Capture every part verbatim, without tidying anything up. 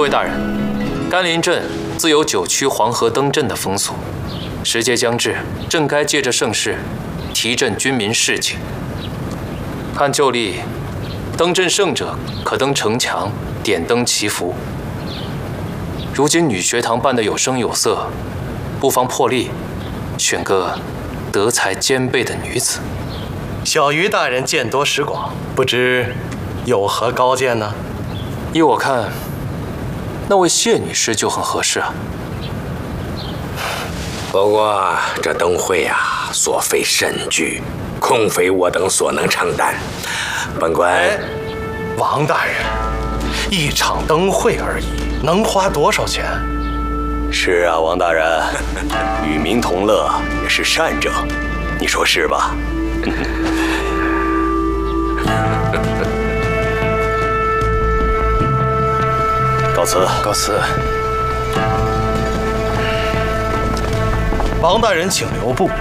位大人，甘霖镇自有九曲黄河登镇的风俗，时节将至，正该借着盛世，提振军民士气。按旧例，登镇胜者可登城墙，点灯祈福。如今女学堂办得有声有色，不妨破例，选个德才兼备的女子。 小鱼大人见多识广，不知有何高见呢？ 依我看，那位谢女士就很合适啊。 不过这灯会啊，所费甚巨，恐非我等所能承担。本官， 哎，王大人，一场灯会而已，能花多少钱？ 是啊，王大人，与民同乐也是善政，你说是吧？告辞， 告辞。王大人，请留步。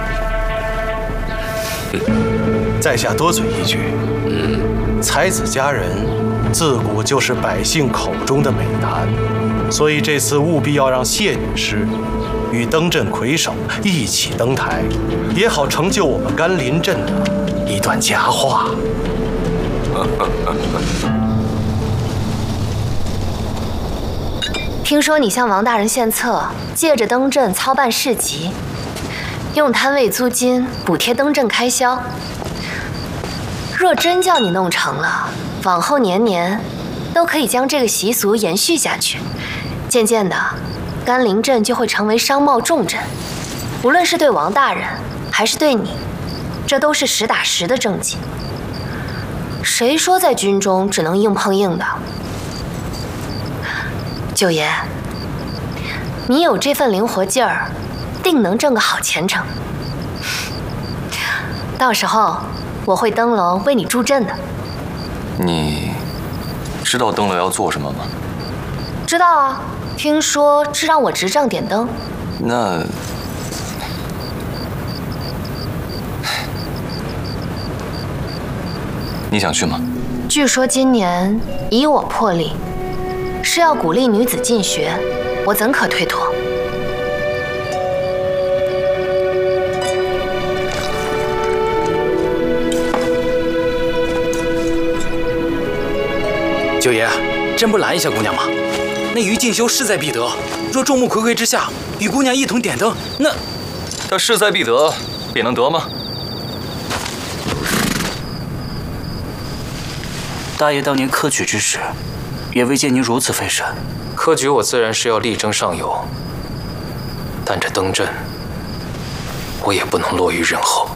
在下多嘴一句，嗯，才子佳人自古就是百姓口中的美谈，所以这次务必要让谢女士与登镇魁首一起登台，也好成就我们甘霖镇的一段佳话。 听说你向王大人献策，借着登镇操办市集，用摊位租金补贴登镇开销。若真叫你弄成了，往后年年都可以将这个习俗延续下去。渐渐的，甘霖镇就会成为商贸重镇。无论是对王大人，还是对你，这都是实打实的政绩。谁说在军中只能硬碰硬的？九爷，你有这份灵活劲儿，定能挣个好前程。到时候我会登楼为你助阵的。 你知道登楼要做什么吗？ 知道啊，听说是让我执杖点灯。 那你想去吗？ 据说今年以我魄力，是要鼓励女子进学，我怎可推脱？ 九爷，真不拦一下姑娘吗？那于进修势在必得，若众目睽睽之下与姑娘一同点灯，那他势在必得，便能得吗？ 大爷当年科举之时，也未见您如此费神。 科举我自然是要力争上游，但这登镇，我也不能落于人后。